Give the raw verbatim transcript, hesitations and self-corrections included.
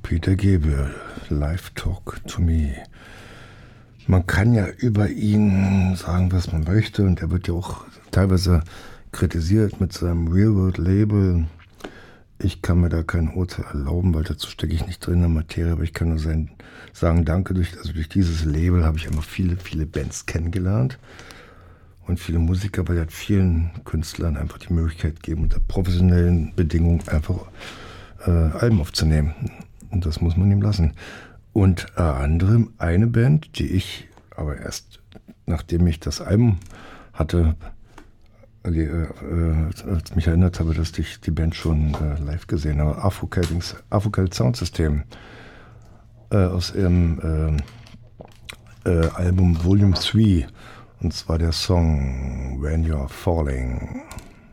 Peter Gabriel, Live Talk to Me. Man kann ja über ihn sagen, was man möchte, und er wird ja auch teilweise kritisiert mit seinem Real World Label. Ich kann mir da kein Urteil erlauben, weil dazu stecke ich nicht drin in der Materie, aber ich kann nur sein, sagen, danke, durch, also durch dieses Label habe ich einfach viele, viele Bands kennengelernt und viele Musiker, weil er hat vielen Künstlern einfach die Möglichkeit gegeben, unter professionellen Bedingungen einfach äh, Alben aufzunehmen. Und das muss man ihm lassen. Und äh, andere, eine Band, die ich aber erst, nachdem ich das Album hatte, die, äh, äh, mich erinnert habe, dass ich die Band schon äh, live gesehen habe, Afro-Celt Sound System äh, aus ihrem äh, äh, Album Volume drei, und zwar der Song When You're Falling.